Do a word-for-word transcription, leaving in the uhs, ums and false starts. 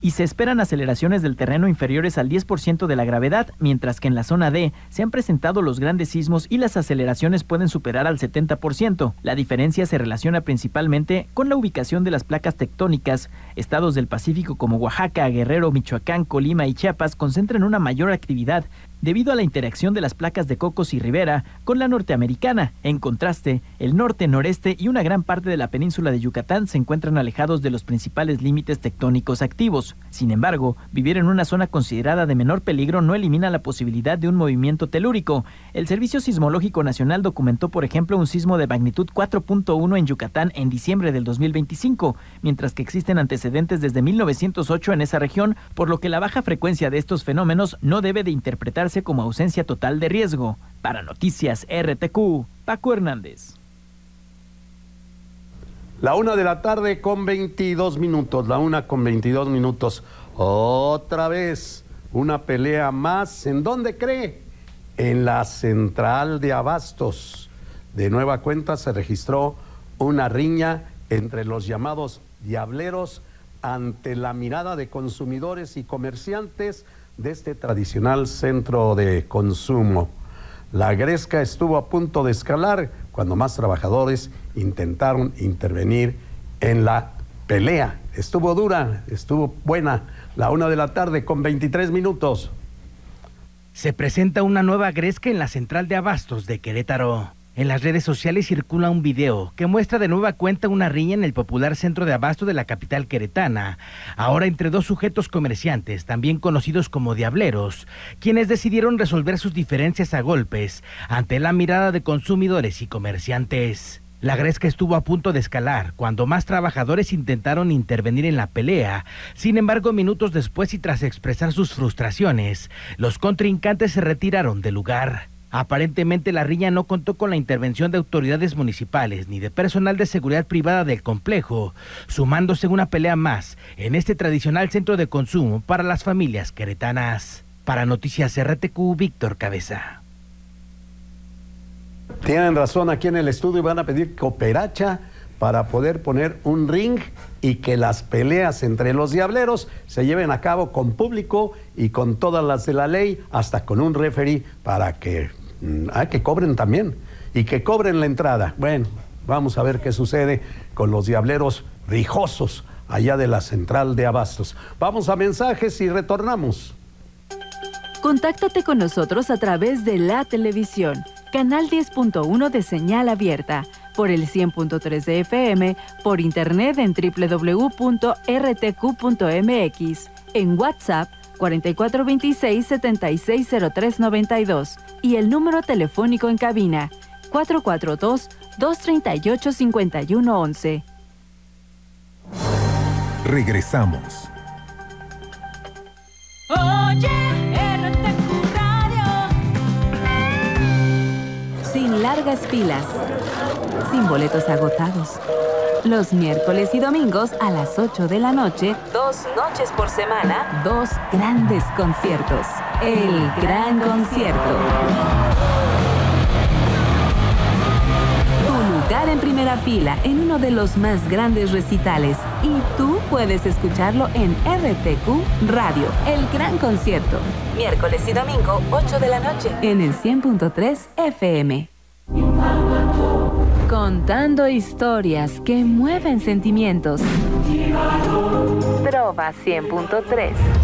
y se esperan aceleraciones del terreno inferiores al diez por ciento de la gravedad, mientras que en la zona D se han presentado los grandes sismos y las aceleraciones pueden superar al setenta por ciento. La diferencia se relaciona principalmente con la ubicación de las placas tectónicas. Estados del Pacífico como Oaxaca, Guerrero, Michoacán, Colima y Chiapas concentran una mayor actividad debido a la interacción de las placas de Cocos y Rivera con la norteamericana. En contraste, el norte, noreste y una gran parte de la península de Yucatán se encuentran alejados de los principales límites tectónicos activos. Sin embargo, vivir en una zona considerada de menor peligro no elimina la posibilidad de un movimiento telúrico. El Servicio Sismológico Nacional documentó, por ejemplo, un sismo de magnitud cuatro punto uno en Yucatán en diciembre del dos mil veinticinco, mientras que existen antecedentes desde mil novecientos ocho en esa región, por lo que la baja frecuencia de estos fenómenos no debe de interpretarse como ausencia total de riesgo. Para Noticias R T Q, Paco Hernández. La una de la tarde con veintidós minutos, la una con veintidós minutos. Otra vez, una pelea más. ¿En dónde cree? En la central de abastos. De nueva cuenta se registró una riña entre los llamados diableros ante la mirada de consumidores y comerciantes de este tradicional centro de consumo. La gresca estuvo a punto de escalar cuando más trabajadores intentaron intervenir en la pelea. Estuvo dura, estuvo buena. La una de la tarde con veintitrés minutos. Se presenta una nueva gresca en la central de abastos de Querétaro. En las redes sociales circula un video que muestra de nueva cuenta una riña en el popular centro de abasto de la capital queretana, ahora entre dos sujetos comerciantes, también conocidos como diableros, quienes decidieron resolver sus diferencias a golpes ante la mirada de consumidores y comerciantes. La gresca estuvo a punto de escalar cuando más trabajadores intentaron intervenir en la pelea. Sin embargo, minutos después y tras expresar sus frustraciones, los contrincantes se retiraron del lugar. Aparentemente la riña no contó con la intervención de autoridades municipales ni de personal de seguridad privada del complejo, sumándose una pelea más en este tradicional centro de consumo para las familias queretanas. Para Noticias R T Q, Víctor Cabeza. Tienen razón, aquí en el estudio van a pedir cooperacha para poder poner un ring y que las peleas entre los diableros se lleven a cabo con público y con todas las de la ley, hasta con un referee para que Ah, que cobren también y que cobren la entrada. Bueno, vamos a ver qué sucede con los diableros rijosos allá de la central de abastos. Vamos a mensajes y retornamos. Contáctate con nosotros a través de la televisión, canal diez punto uno de señal abierta, por el cien punto tres de F M, por internet en doble u doble u doble u punto r t q punto m x, en WhatsApp cuatro cuatro dos seis, siete seis cero tres nueve dos y el número telefónico en cabina cuatro cuatro dos, dos tres ocho, cinco uno once. Regresamos. Oye, R T Q Radio. Sin largas filas, sin boletos agotados. Los miércoles y domingos a las ocho de la noche, dos noches por semana, dos grandes conciertos. El Gran Concierto. Tu lugar en primera fila en uno de los más grandes recitales. Y tú puedes escucharlo en R T Q Radio. El Gran Concierto. Miércoles y domingo, ocho de la noche. En el cien punto tres F M. Contando historias que mueven sentimientos. Trova cien punto tres.